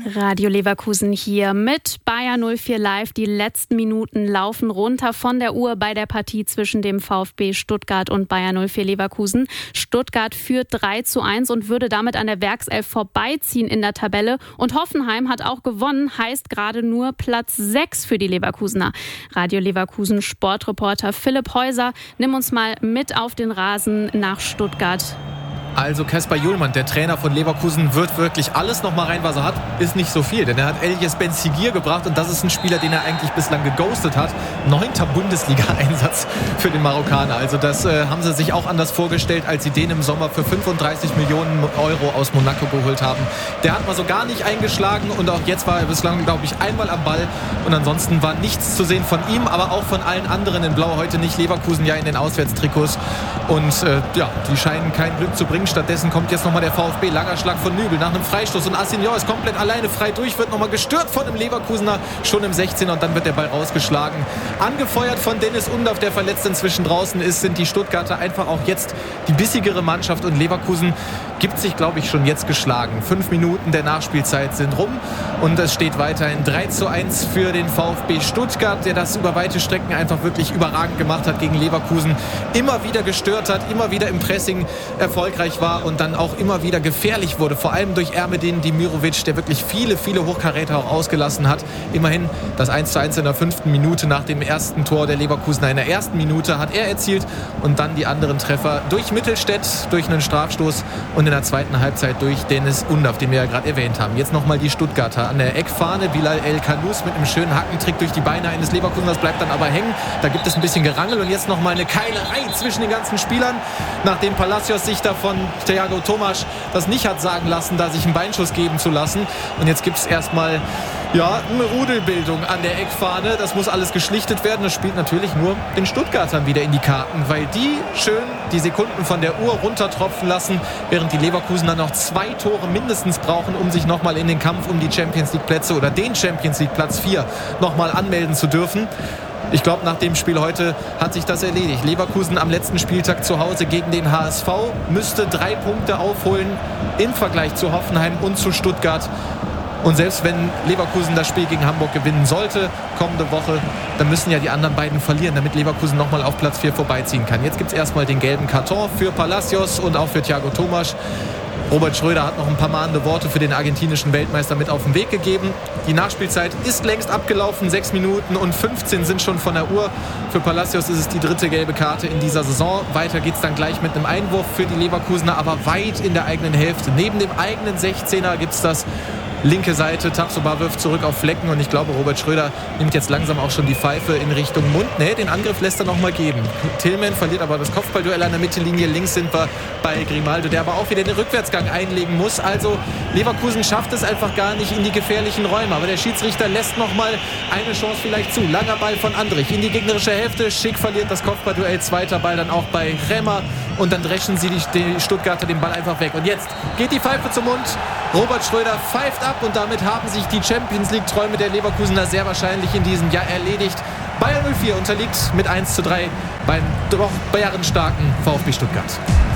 Radio Leverkusen hier mit Bayer 04 Live. Die letzten Minuten laufen runter von der Uhr bei der Partie zwischen dem VfB Stuttgart und Bayer 04 Leverkusen. Stuttgart führt 3:1 und würde damit an der Werkself vorbeiziehen in der Tabelle. Und Hoffenheim hat auch gewonnen, heißt gerade nur Platz 6 für die Leverkusener. Radio Leverkusen Sportreporter Philipp Häuser, nimm uns mal mit auf den Rasen nach Stuttgart. Also Kasper Hjulmand, der Trainer von Leverkusen, wird wirklich alles noch mal rein, was er hat. Ist nicht so viel, denn er hat Elias Benzigir gebracht und das ist ein Spieler, den er eigentlich bislang geghostet hat. 9. Bundesliga-Einsatz für den Marokkaner. Also das haben sie sich auch anders vorgestellt, als sie den im Sommer für 35 Millionen Euro aus Monaco geholt haben. Der hat mal so gar nicht eingeschlagen und auch jetzt war er bislang, glaube ich, einmal am Ball. Und ansonsten war nichts zu sehen von ihm, aber auch von allen anderen in Blau heute nicht. Leverkusen ja in den Auswärtstrikots und die scheinen kein Glück zu bringen. Stattdessen kommt jetzt nochmal der VfB. Langer Schlag von Nübel nach einem Freistoß und Assignon ist komplett alleine frei durch, wird nochmal gestört von einem Leverkusener, schon im 16er und dann wird der Ball rausgeschlagen. Angefeuert von Dennis Undaff, der verletzt inzwischen draußen ist, sind die Stuttgarter einfach auch jetzt die bissigere Mannschaft und Leverkusen gibt sich, glaube ich, schon jetzt geschlagen. 5 Minuten der Nachspielzeit sind rum und es steht weiterhin 3:1 für den VfB Stuttgart, der das über weite Strecken einfach wirklich überragend gemacht hat gegen Leverkusen. Immer wieder gestört hat, immer wieder im Pressing erfolgreich war und dann auch immer wieder gefährlich wurde. Vor allem durch Ermedin Demirovic, der wirklich viele Hochkaräter auch ausgelassen hat. Immerhin das 1:1 in der 5. Minute nach dem ersten Tor der Leverkusener. In der ersten Minute hat er erzielt und dann die anderen Treffer durch Mittelstädt, durch einen Strafstoß und in der zweiten Halbzeit durch Dennis Undaff, den wir ja gerade erwähnt haben. Jetzt nochmal die Stuttgarter an der Eckfahne. Bilal El Khanous mit einem schönen Hackentrick durch die Beine eines Leverkuseners bleibt dann aber hängen. Da gibt es ein bisschen Gerangel und jetzt nochmal eine Keilerei zwischen den ganzen Spielern, nachdem Palacios sich da von Thiago Tomasch das nicht hat sagen lassen, da sich einen Beinschuss geben zu lassen. Und jetzt gibt es erstmal eine Rudelbildung an der Eckfahne. Das muss alles geschlichtet werden. Das spielt natürlich nur den Stuttgartern wieder in die Karten, weil die schön die Sekunden von der Uhr runtertropfen lassen, während die Leverkusener noch 2 Tore mindestens brauchen, um sich nochmal in den Kampf um die Champions League Plätze oder den Champions League Platz 4 nochmal anmelden zu dürfen. Ich glaube, nach dem Spiel heute hat sich das erledigt. Leverkusen am letzten Spieltag zu Hause gegen den HSV müsste 3 Punkte aufholen im Vergleich zu Hoffenheim und zu Stuttgart. Und selbst wenn Leverkusen das Spiel gegen Hamburg gewinnen sollte, kommende Woche, dann müssen ja die anderen beiden verlieren, damit Leverkusen nochmal auf Platz 4 vorbeiziehen kann. Jetzt gibt es erstmal den gelben Karton für Palacios und auch für Thiago Tomasch. Robert Schröder hat noch ein paar mahnende Worte für den argentinischen Weltmeister mit auf den Weg gegeben. Die Nachspielzeit ist längst abgelaufen. 6 Minuten und 15 sind schon von der Uhr. Für Palacios ist es die 3. gelbe Karte in dieser Saison. Weiter geht es dann gleich mit einem Einwurf für die Leverkusener, aber weit in der eigenen Hälfte. Neben dem eigenen 16er gibt es das. Linke Seite, Tapsoba wirft zurück auf Flecken und ich glaube, Robert Schröder nimmt jetzt langsam auch schon die Pfeife in Richtung Mund. Nee, den Angriff lässt er noch mal geben. Tillman verliert aber das Kopfballduell an der Mittellinie. Links sind wir bei Grimaldo, der aber auch wieder den Rückwärtsgang einlegen muss. Also Leverkusen schafft es einfach gar nicht in die gefährlichen Räume. Aber der Schiedsrichter lässt noch mal eine Chance vielleicht zu. Langer Ball von Andrich in die gegnerische Hälfte. Schick verliert das Kopfballduell. Zweiter Ball dann auch bei Remmer. Und dann dreschen sie die Stuttgarter den Ball einfach weg. Und jetzt geht die Pfeife zum Mund. Robert Schröder pfeift ab und damit haben sich die Champions League Träume der Leverkusener sehr wahrscheinlich in diesem Jahr erledigt. Bayer 04 unterliegt mit 1:3 beim doch bärenstarken VfB Stuttgart.